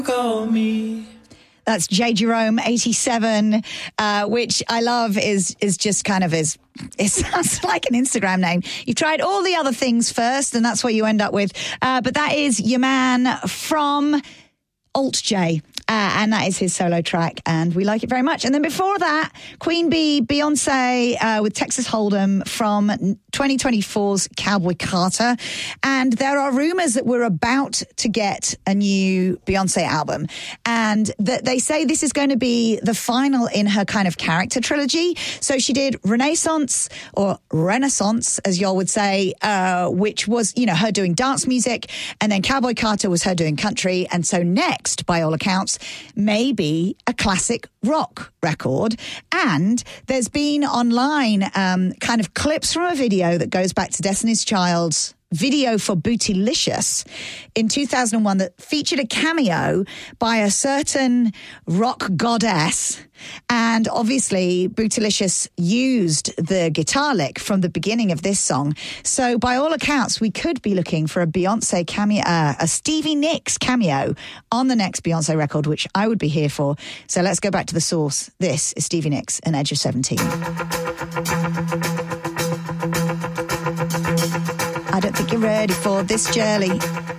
Call me. That's J. Jerome, 87, which I love is just kind of it sounds like an Instagram name. You've tried all the other things first, and that's what you end up with. But that is your man from Alt J. And that is his solo track, and we like it very much. And then before that, Queen Bee, Beyonce with Texas Hold'em from 2024's Cowboy Carter. And there are rumors that we're about to get a new Beyonce album, and that they say this is going to be the final in her kind of character trilogy. So she did Renaissance, or Renaissance, as y'all would say, which was, you know, her doing dance music, and then Cowboy Carter was her doing country. And so next, by all accounts, maybe a classic rock record. And there's been online kind of clips from a video that goes back to Destiny's Child's video for Bootylicious in 2001 that featured a cameo by a certain rock goddess. And obviously Bootylicious used the guitar lick from the beginning of this song. So by all accounts, we could be looking for a Beyonce cameo, a Stevie Nicks cameo on the next Beyonce record, which I would be here for. So let's go back to the source. This is Stevie Nicks and Edge of 17. I don't think you're ready for this jelly.